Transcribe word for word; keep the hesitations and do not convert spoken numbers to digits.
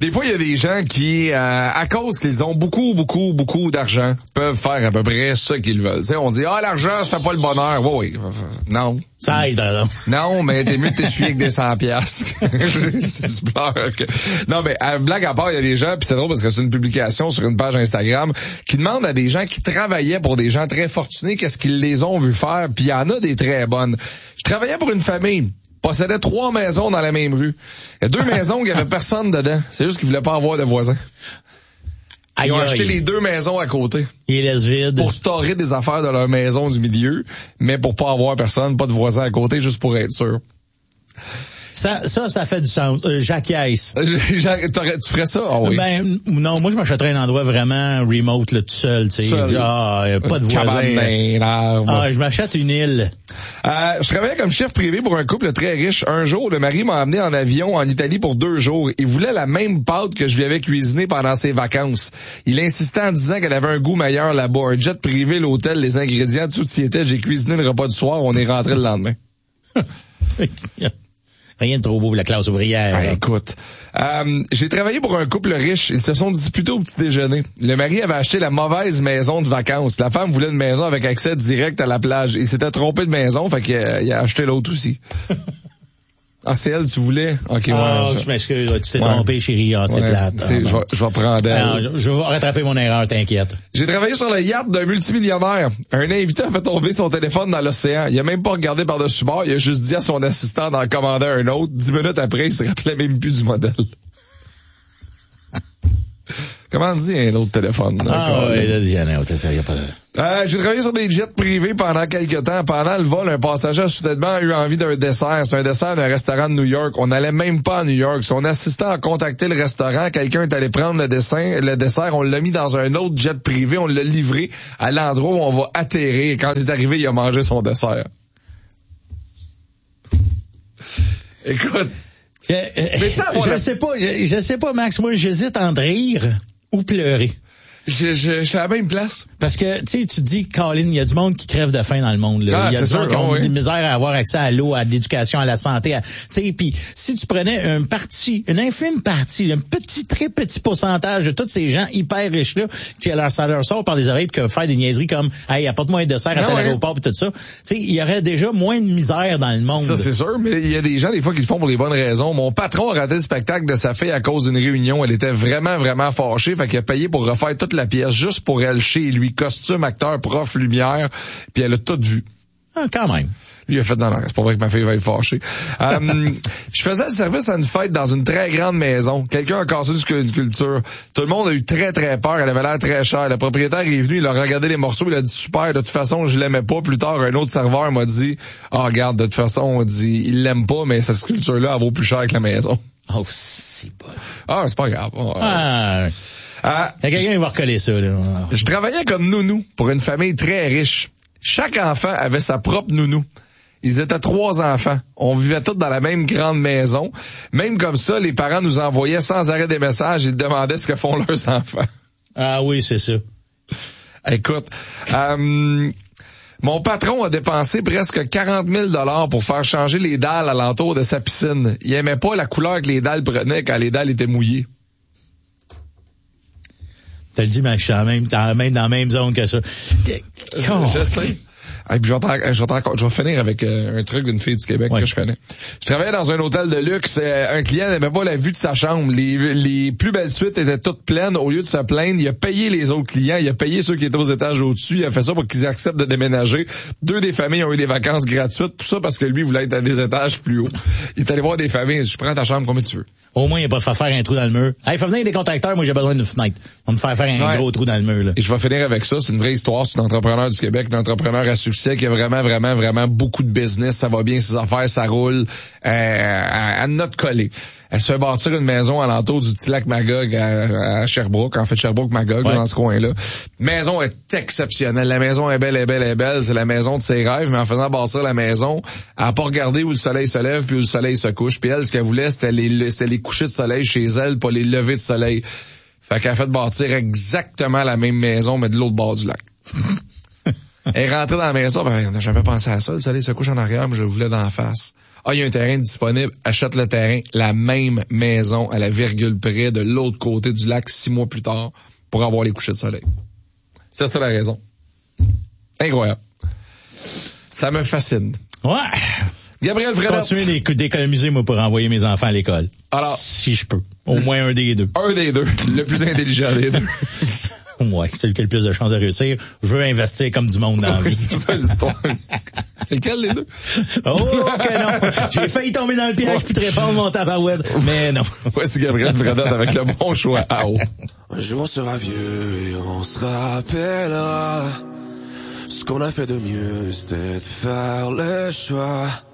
Des fois, il y a des gens qui, euh, à cause qu'ils ont beaucoup, beaucoup, beaucoup d'argent, peuvent faire à peu près ce qu'ils veulent. Tu sais, on dit, ah, l'argent, ça fait pas le bonheur. Oui, oui. Non. Ça aide, alors. Non, mais t'es mieux de t'essuyer avec des cent piastres. C'est pleure que... Non, mais à blague à part, il y a des gens, puis c'est drôle parce que c'est une publication sur une page Instagram, qui demande à des gens qui travaillaient pour des gens très fortunés qu'est-ce qu'ils les ont vu faire, puis il y en a des très bonnes. Je travaillais pour une famille. Possédait trois maisons dans la même rue. Il y a deux maisons où il y avait personne dedans. C'est juste qu'ils voulaient pas avoir de voisins. Ils ont Aïe, acheté aïe. les deux maisons à côté. Ils laissent vide. Pour storer des affaires de leur maison du milieu, mais pour pas avoir personne, pas de voisins à côté, juste pour être sûr. Ça, ça, ça fait du sens. Euh, Jacques-Yace. Jacques, t'aurais- tu ferais ça? Ah oui. Ben, non, moi, je m'achèterais un endroit vraiment remote, là, tout seul, tu sais. Seul. Ah, y a pas de Cabane voisins. dans l'arbre. Ah, je m'achète une île. Euh, je travaillais comme chef privé pour un couple très riche. Un jour, le mari m'a amené en avion en Italie pour deux jours. Il voulait la même pâte que je lui avais cuisinée pendant ses vacances. Il insistait en disant qu'elle avait un goût meilleur là-bas. Un jet privé, l'hôtel, les ingrédients, tout y était. J'ai cuisiné le repas du soir. On est rentré le lendemain. Rien de trop beau pour la classe ouvrière. Ah, écoute, euh, j'ai travaillé pour un couple riche. Ils se sont disputés au petit déjeuner. Le mari avait acheté la mauvaise maison de vacances. La femme voulait une maison avec accès direct à la plage. Il s'était trompé de maison, fait qu'il a, il a acheté l'autre aussi. Ah, c'est elle, tu voulais? Ok, Ah, ouais. je m'excuse, tu t'es Ouais. trompé, chérie. Ah, c'est Ouais, plate. c'est- Ah, je bon. vais- je vais prendre elle. Ah, je, je vais rattraper mon erreur, t'inquiète. J'ai travaillé sur le yacht d'un multimillionnaire. Un invité a fait tomber son téléphone dans l'océan. Il a même pas regardé par-dessus bord. Il a juste dit à son assistant d'en commander un autre. Dix minutes après, il se rappelait même plus du modèle. Comment on dit un autre téléphone? Ah, oui, là, Diana, c'est ça, y a pas de... Euh, j'ai travaillé sur des jets privés pendant quelques temps. Pendant le vol, un passager a soudainement eu envie d'un dessert. C'est un dessert d'un restaurant de New York. On n'allait même pas à New York. Son assistant a contacté le restaurant. Quelqu'un est allé prendre le, dessin, le dessert. On l'a mis dans un autre jet privé. On l'a livré à l'endroit où on va atterrir. Et quand il est arrivé, il a mangé son dessert. Écoute. Je, je, je sais pas, je, je sais pas, Max, moi, j'hésite entre rire ou pleurer. Je, je, je suis à la même place. Parce que, tu sais, tu dis, Colin, il y a du monde qui crève de faim dans le monde, là. Ah, il y a c'est du monde sûr, qui ont oh, oui. de misère à avoir accès à l'eau, à l'éducation, à la santé, à, tu sais, puis si tu prenais une partie, une infime partie, un petit, très petit pourcentage de tous ces gens hyper riches-là, qui leur, ça leur sort par les oreilles, puis que faire des niaiseries comme, hey, apporte-moi un dessert à Non, tel ouais. aéroport, puis tout ça, tu sais, il y aurait déjà moins de misère dans le monde. Ça, c'est sûr, mais il y a des gens, des fois, qui le font pour les bonnes raisons. Mon patron a raté le spectacle de sa fille à cause d'une réunion. Elle était vraiment, vraiment fâchée. Fait qu'il a payé pour refaire toute la pièce juste pour elle, chez lui. Costume, acteur, prof, lumière. Puis elle a tout vu. Ah, quand même. Lui, il a fait dans l'air. C'est pas vrai que ma fille va être fâchée. Euh, je faisais le service à une fête dans une très grande maison. Quelqu'un a cassé une culture. Tout le monde a eu très, très peur. Elle avait l'air très chère. Le propriétaire est venu, il a regardé les morceaux, il a dit super, de toute façon, je l'aimais pas. Plus tard, un autre serveur m'a dit, ah, oh, regarde, de toute façon, on dit, il l'aime pas, mais cette sculpture-là, elle vaut plus cher que la maison. Oh, c'est bon. Ah, c'est pas grave. Oh, Ah, ah, il y a quelqu'un qui va recoller ça, là. je travaillais comme nounou pour une famille très riche. Chaque enfant avait sa propre nounou. Ils étaient trois enfants. On vivait tous dans la même grande maison. Même comme ça, les parents nous envoyaient sans arrêt des messages. Ils demandaient ce que font leurs enfants. Ah oui, c'est ça. Écoute, euh, mon patron a dépensé presque quarante mille dollars pour faire changer les dalles alentour de sa piscine. Il aimait pas la couleur que les dalles prenaient quand les dalles étaient mouillées. T'as le dit, mais je suis dans, même, dans, même dans la même zone que ça. Oh. Je sais. Et puis je vais, t'en- je, vais t'en- je vais finir avec euh, un truc d'une fille du Québec ouais. que je connais. Je travaillais dans un hôtel de luxe. Euh, un client n'aimait pas la vue de sa chambre. Les, les plus belles suites étaient toutes pleines. Au lieu de se plaindre, il a payé les autres clients. Il a payé ceux qui étaient aux étages au-dessus. Il a fait ça pour qu'ils acceptent de déménager. Deux des familles ont eu des vacances gratuites. Tout ça parce que lui voulait être à des étages plus hauts. Il est allé voir des familles. Il dit, je prends ta chambre, combien tu veux? Au moins, il n'a pas fait faire un trou dans le mur. Hey, faut venir des contacteurs, moi j'ai besoin d'une fenêtre. On va me faire faire un ouais. gros trou dans le mur, là. Et je vais finir avec ça. C'est une vraie histoire. C'est un entrepreneur du Québec, un entrepreneur à succès qui a vraiment, vraiment, vraiment beaucoup de business. Ça va bien, ses affaires, ça roule. Euh, à, à notre collé. Elle se fait bâtir une maison alentour du petit lac Magog à, à Sherbrooke. En fait, Sherbrooke-Magog, ouais. Dans ce coin-là. Maison est exceptionnelle. La maison est belle, est belle, est belle. C'est la maison de ses rêves. Mais en faisant bâtir la maison, elle n'a pas regardé où le soleil se lève puis où le soleil se couche. Puis elle, ce qu'elle voulait, c'était les, c'était les couchers de soleil chez elle, pas les levées de soleil. Fait qu'elle a fait bâtir exactement la même maison, mais de l'autre bord du lac. Elle est rentrée dans la maison, ben, on n'a jamais pensé à ça. Le soleil se couche en arrière, mais je le voulais d'en face. Ah, il y a un terrain disponible. Achète le terrain. La même maison à la virgule près de l'autre côté du lac six mois plus tard pour avoir les couchers de soleil. C'est ça la raison. Incroyable. Ça me fascine. Ouais. Gabriel Fredette. Continuez d'économiser, moi, pour envoyer mes enfants à l'école. Alors. Si je peux. Au moins un des deux. Un des deux. Le plus intelligent des deux. Ouais, c'est lequel le plus de chances de réussir. Je veux investir comme du monde dans la vie. C'est ça l'histoire. C'est lequel les deux? Oh, que non. J'ai failli tomber dans le piège puis te répondre mon tabarouette. Mais non. Voici Gabriel Fredette avec le bon choix. Ah oh. Un jour on sera vieux et on se rappellera. Ce qu'on a fait de mieux, c'était de faire le choix